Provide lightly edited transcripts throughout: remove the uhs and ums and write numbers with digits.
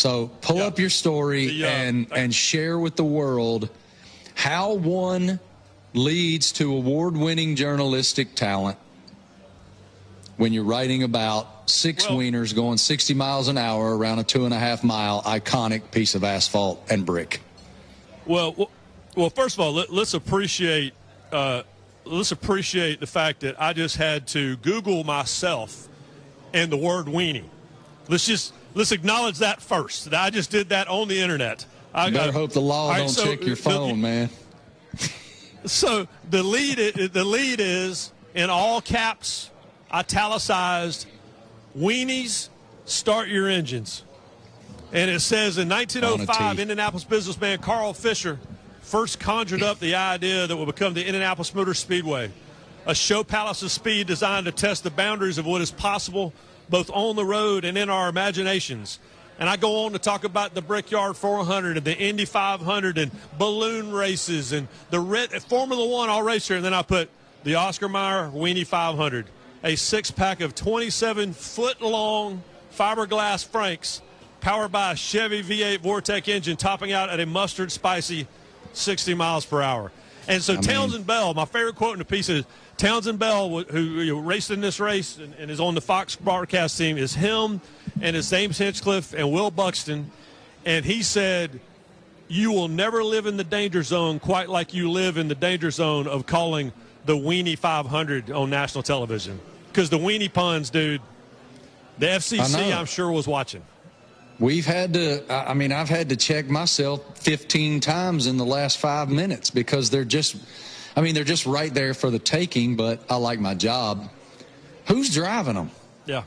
So pull up your story and share with the world how one leads to award-winning journalistic talent when you're writing about six wieners going 60 miles an hour around a 2.5-mile iconic piece of asphalt and brick. Well, first of all, let's appreciate the fact that I just had to Google myself and the word weenie. Let's acknowledge that first. That I just did that on the internet. I better hope the law don't check your phone, man. So the lead is in all caps, italicized, weenies, start your engines. And it says in 1905, Indianapolis businessman Carl Fisher first conjured up the idea that would become the Indianapolis Motor Speedway, a show palace of speed designed to test the boundaries of what is possible both on the road and in our imaginations. And I go on to talk about the Brickyard 400 and the Indy 500 and balloon races and the Formula One all race here. And then I put the Oscar Mayer Weenie 500, a six-pack of 27-foot-long fiberglass Franks powered by a Chevy V8 Vortec engine, topping out at a mustard-spicy 60 miles per hour. And so Townsend Bell, my favorite quote in the piece is, Townsend Bell, who raced in this race and is on the Fox broadcast team, is him and it's James Hinchcliffe and Will Buxton. And he said, you will never live in the danger zone quite like you live in the danger zone of calling the Weenie 500 on national television. Because the weenie puns, dude, the FCC, I'm sure, was watching. We've had to, I've had to check myself 15 times in the last 5 minutes because they're just right there for the taking, but I like my job. Who's driving them? Yeah.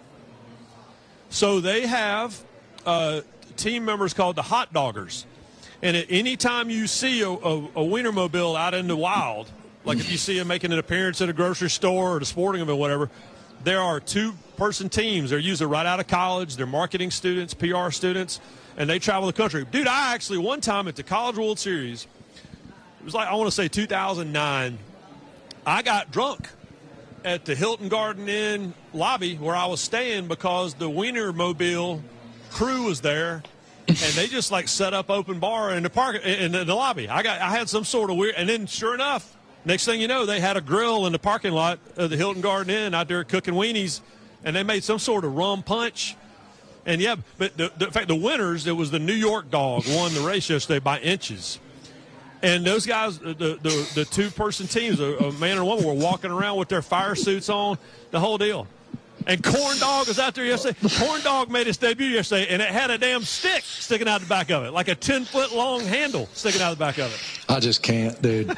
So they have team members called the Hot Doggers. And at any time you see a Wienermobile out in the wild, like if you see them making an appearance at a grocery store or the sporting event or whatever, there are two-person teams. They're usually right out of college. They're marketing students, PR students, and they travel the country. Dude, I actually, one time at the College World Series, it was like, I want to say 2009, I got drunk at the Hilton Garden Inn lobby where I was staying because the Wienermobile crew was there, and they just, like, set up open bar in the lobby. I had some sort of weird – and then, sure enough, next thing you know, they had a grill in the parking lot of the Hilton Garden Inn out there cooking weenies, and they made some sort of rum punch. And, yeah, but in fact, the winners, it was the New York Dog, won the race yesterday by inches. And those guys, the two-person teams, a man and a woman, were walking around with their fire suits on, the whole deal. And Corn Dog was out there yesterday. Corn Dog made his debut yesterday, and it had a damn stick sticking out the back of it, like a 10-foot-long handle sticking out the back of it. I just can't, dude.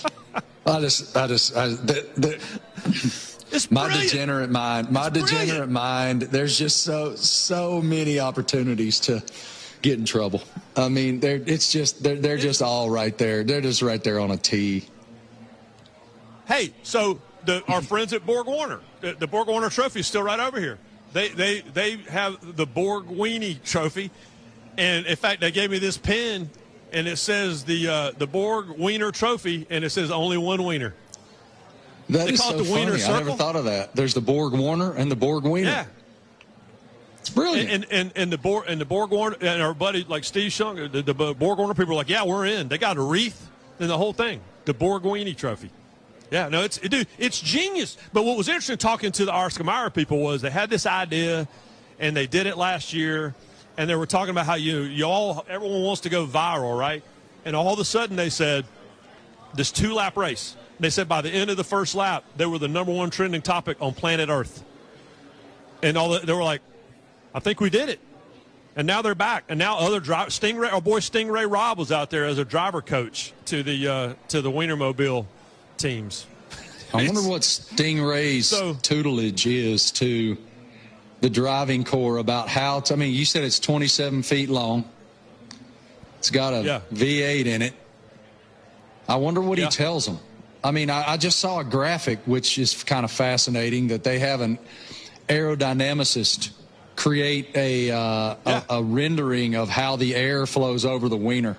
My degenerate mind, there's just so many opportunities to get in trouble. I mean, they're just all right there. They're just right there on a tee. Hey, so our friends at Borg Warner, the Borg Warner Trophy is still right over here. They have the Borg Weenie Trophy, and in fact, they gave me this pin, and it says the Borg Wiener Trophy, and it says only one wiener. That is so funny. I never thought of that. There's the Borg Warner and the Borg Wiener. Yeah. It's brilliant. And the Borg Warner and our buddy like Steve Shung, the Borg Warner people are like, yeah, we're in. They got a wreath and the whole thing. The Borg Weenie Trophy. Yeah, no, it's genius. But what was interesting talking to the Oscar Mayer people was they had this idea, and they did it last year, and they were talking about how everyone wants to go viral, right? And all of a sudden they said this 2-lap race. They said by the end of the first lap, they were the #1 trending topic on planet Earth. And they were like, I think we did it. And now they're back. And now our boy Stingray Robb was out there as a driver coach to the Wienermobile teams. I wonder what Stingray's tutelage is to the driving corps about how to, you said it's 27 feet long. It's got a V8 in it. I wonder what he tells them. I just saw a graphic, which is kind of fascinating, that they have an aerodynamicist create a rendering of how the air flows over the wiener.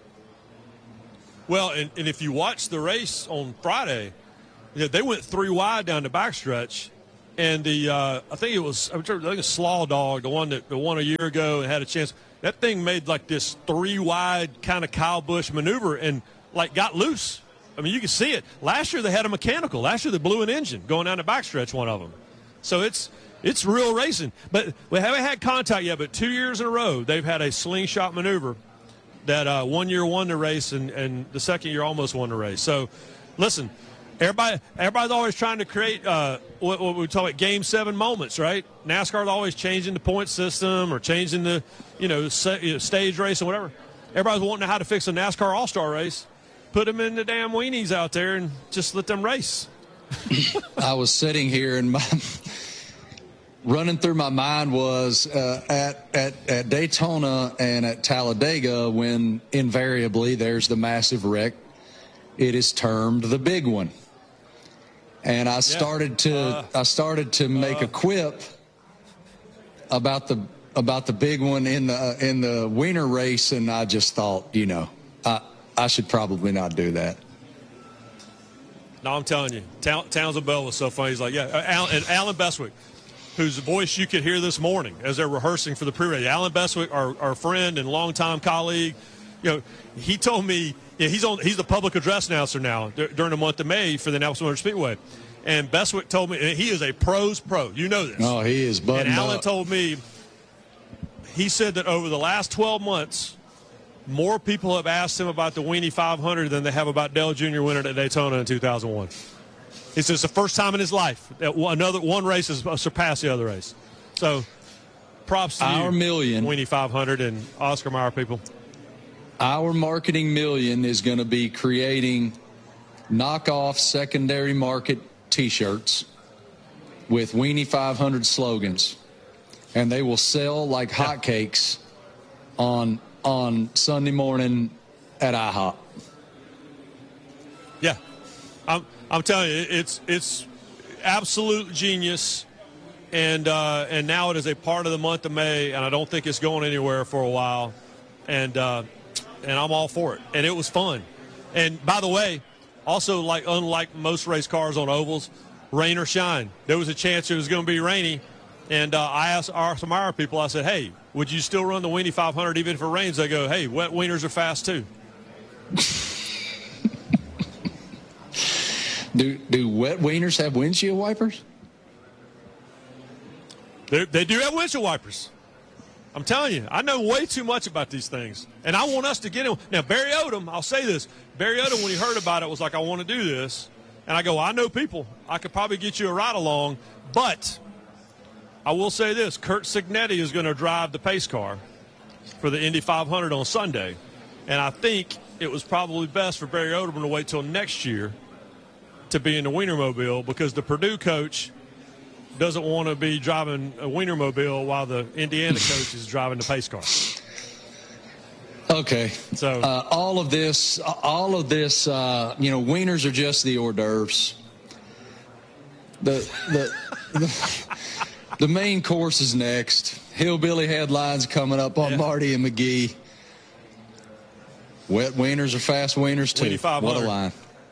Well, and if you watch the race on Friday, they went 3 wide down the backstretch, And I think it was Slaw Dog, the one that won a year ago and had a chance. That thing made like this 3-wide kind of Kyle Busch maneuver and like got loose. I mean, you can see it. Last year they had a mechanical. Last year they blew an engine going down the backstretch, one of them. So it's real racing. But we haven't had contact yet, but 2 years in a row they've had a slingshot maneuver that 1 year won the race and the second year almost won the race. So, listen, everybody's always trying to create what we call it Game 7 moments, right? NASCAR's always changing the point system or changing the stage race or whatever. Everybody's wanting to know how to fix a NASCAR All-Star race. Put them in the damn weenies out there and just let them race. I was sitting here and running through my mind was at Daytona and at Talladega when invariably there's the massive wreck. It is termed the big one. And I started to make a quip about the big one in the Wiener race, and I just thought, I should probably not do that. No, I'm telling you, Townsend Bell was so funny. He's like, Alan Bestwick, whose voice you could hear this morning as they're rehearsing for the pre-race. Alan Bestwick, our friend and longtime colleague, he told me he's the public address announcer now during the month of May for the Indianapolis Motor Speedway. And Bestwick told me, and he is a pro's pro. You know this. Oh, he is buttoned up. And Alan told me, he said that over the last 12 months, more people have asked him about the Weenie 500 than they have about Dale Jr. winning at Daytona in 2001. He says it's the first time in his life that one race has surpassed the other race. So, props to our you, million Weenie 500 and Oscar Mayer people. Our marketing million is going to be creating knockoff secondary market T-shirts with Weenie 500 slogans, and they will sell like hotcakes on Sunday morning at IHOP. Yeah, I'm telling you, it's absolute genius, and now it is a part of the month of May, and I don't think it's going anywhere for a while, and I'm all for it, and it was fun. And by the way, also unlike most race cars on ovals, rain or shine, there was a chance it was going to be rainy. And I asked some of our people, I said, hey, would you still run the Weenie 500 even if it rains? They go, hey, wet wieners are fast too. Do wet wieners have windshield wipers? They do have windshield wipers. I'm telling you, I know way too much about these things. And I want us to get in. Now, Barry Odom, I'll say this. Barry Odom, when he heard about it, was like, I want to do this. And I go, I know people. I could probably get you a ride along, but I will say this, Kurt Signetti is going to drive the pace car for the Indy 500 on Sunday. And I think it was probably best for Barry Odom to wait till next year to be in the Wienermobile because the Purdue coach doesn't want to be driving a Wienermobile while the Indiana coach is driving the pace car. Okay. So all of this, wieners are just the hors d'oeuvres. The main course is next. Hillbilly headlines coming up on Marty and McGee. Wet wieners are fast wieners, too. What a line.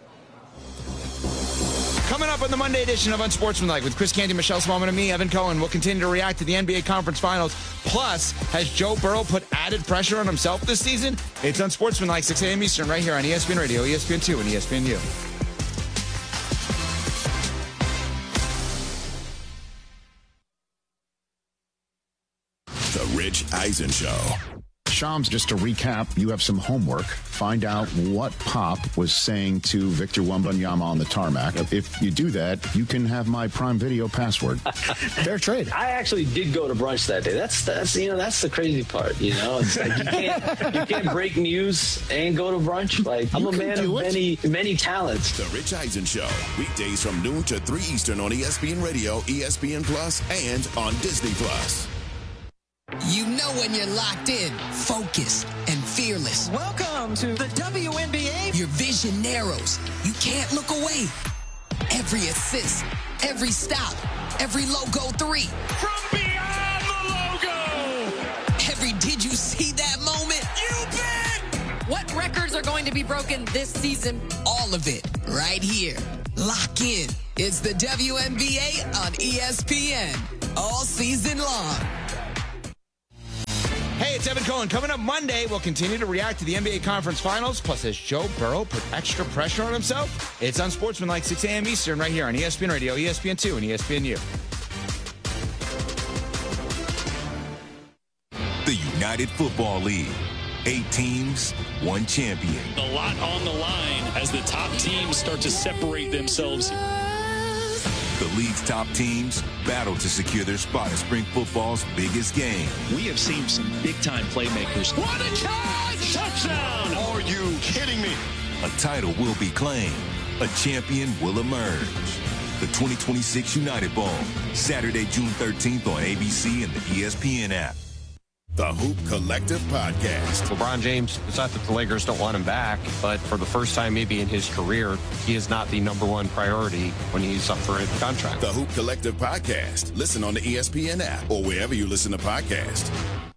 Coming up on the Monday edition of Unsportsmanlike with Chris Canty, Michelle Smallman, and me, Evan Cohen. We'll continue to react to the NBA Conference Finals. Plus, has Joe Burrow put added pressure on himself this season? It's Unsportsmanlike, 6 a.m. Eastern, right here on ESPN Radio, ESPN2, and ESPNU. The Rich Eisen Show. Shams, just to recap, you have some homework. Find out what Pop was saying to Victor Wembanyama on the tarmac. If you do that, you can have my Prime Video password. Fair trade. I actually did go to brunch that day. That's the crazy part. It's like you can't break news and go to brunch. Like I'm a man of many talents. The Rich Eisen Show, weekdays from noon to 3 Eastern on ESPN Radio, ESPN Plus, and on Disney Plus. You know when you're locked in, focused, and fearless. Welcome to the WNBA. Your vision narrows. You can't look away. Every assist, every stop, every logo 3. From beyond the logo. Every did you see that moment? You bet. What records are going to be broken this season? All of it right here. Lock in. It's the WNBA on ESPN all season long. Hey, it's Evan Cohen. Coming up Monday, we'll continue to react to the NBA Conference Finals. Plus, has Joe Burrow put extra pressure on himself? It's Unsportsmanlike, 6 a.m. Eastern, right here on ESPN Radio, ESPN2, and ESPNU. The United Football League. 8 teams, 1 champion. A lot on the line as the top teams start to separate themselves. The league's top teams battle to secure their spot in spring football's biggest game. We have seen some big-time playmakers. What a catch! Touchdown! Are you kidding me? A title will be claimed. A champion will emerge. The 2026 United Bowl, Saturday, June 13th on ABC and the ESPN app. The Hoop Collective Podcast. LeBron James decided that the Lakers don't want him back, but for the first time maybe in his career, he is not the number one priority when he's up for a contract. The Hoop Collective Podcast. Listen on the ESPN app or wherever you listen to podcasts.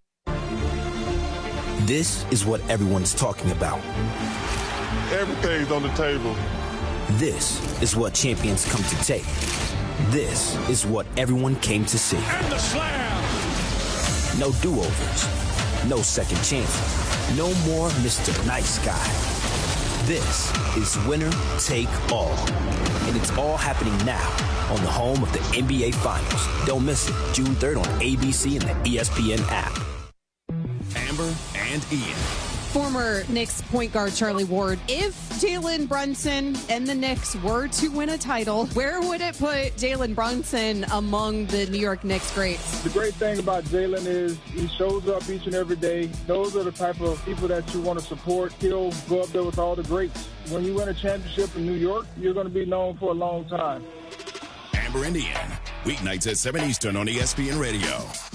This is what everyone's talking about. Everything's on the table. This is what champions come to take. This is what everyone came to see. And the slam! No do-overs. No second chances. No more Mr. Nice Guy. This is winner take all. And it's all happening now on the home of the NBA Finals. Don't miss it. June 3rd on ABC and the ESPN app. Amber and Ian. Former Knicks point guard Charlie Ward, if Jalen Brunson and the Knicks were to win a title, where would it put Jalen Brunson among the New York Knicks greats? The great thing about Jalen is he shows up each and every day. Those are the type of people that you want to support. He'll go up there with all the greats. When you win a championship in New York, you're going to be known for a long time. Amber and Ian, weeknights at 7 Eastern on ESPN Radio.